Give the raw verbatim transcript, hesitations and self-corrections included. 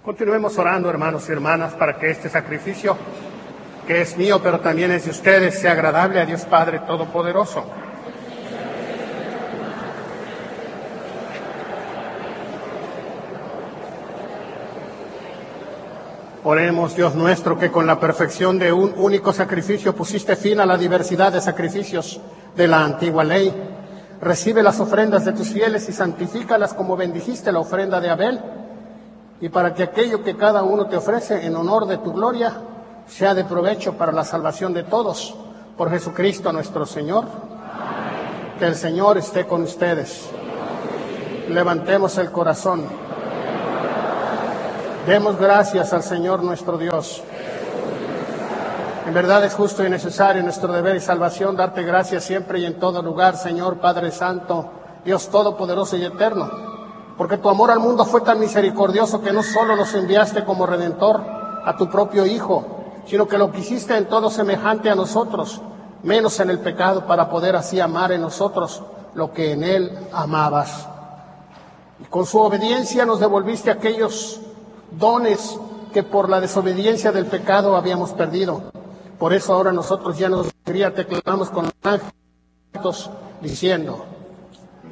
Continuemos orando, hermanos y hermanas, para que este sacrificio, que es mío, pero también es de ustedes, sea agradable a Dios Padre Todopoderoso. Oremos, Dios nuestro, que con la perfección de un único sacrificio pusiste fin a la diversidad de sacrificios de la antigua ley. Recibe las ofrendas de tus fieles y santifícalas como bendijiste la ofrenda de Abel, y para que aquello que cada uno te ofrece en honor de tu gloria sea de provecho para la salvación de todos. Por Jesucristo nuestro Señor. Amén. Que el Señor esté con ustedes. Levantemos el corazón. Demos gracias al Señor nuestro Dios. En verdad es justo y necesario nuestro deber y salvación darte gracias siempre y en todo lugar, Señor Padre Santo, Dios Todopoderoso y Eterno, porque tu amor al mundo fue tan misericordioso que no solo nos enviaste como Redentor a tu propio Hijo, sino que lo quisiste en todo semejante a nosotros, menos en el pecado, para poder así amar en nosotros lo que en Él amabas. Y con su obediencia nos devolviste aquellos dones que por la desobediencia del pecado habíamos perdido. Por eso ahora nosotros ya nos te clamamos con los ángeles diciendo: